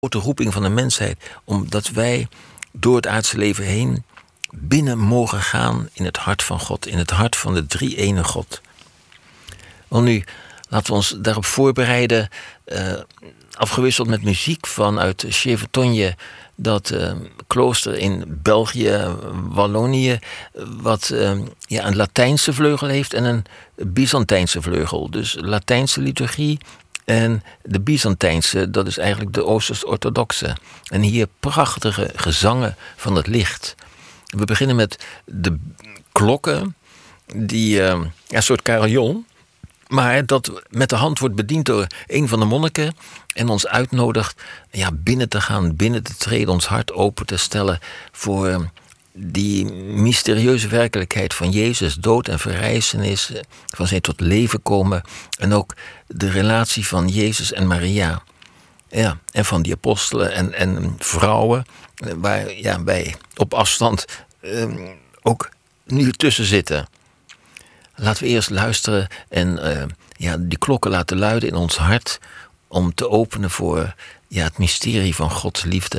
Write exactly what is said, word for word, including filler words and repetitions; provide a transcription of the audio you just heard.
grote roeping van de mensheid, omdat wij door het aardse leven heen binnen mogen gaan in het hart van God, in het hart van de drie-ene God. Want nu, laten we ons daarop voorbereiden, uh, afgewisseld met muziek vanuit Chevetonje, dat uh, klooster in België, Wallonië, wat uh, ja, een Latijnse vleugel heeft en een Byzantijnse vleugel. Dus Latijnse liturgie en de Byzantijnse, dat is eigenlijk de Oosters-orthodoxe. En hier prachtige gezangen van het licht. We beginnen met de klokken, die uh, ja, een soort carillon, maar dat met de hand wordt bediend door een van de monniken en ons uitnodigt ja, binnen te gaan, binnen te treden, ons hart open te stellen voor die mysterieuze werkelijkheid van Jezus, dood en verrijzenis, van zijn tot leven komen en ook de relatie van Jezus en Maria. Ja, en van die apostelen en, en vrouwen, waar ja, wij op afstand eh, ook nu tussen zitten. Laten we eerst luisteren en uh, ja, die klokken laten luiden in ons hart om te openen voor ja, het mysterie van Gods liefde.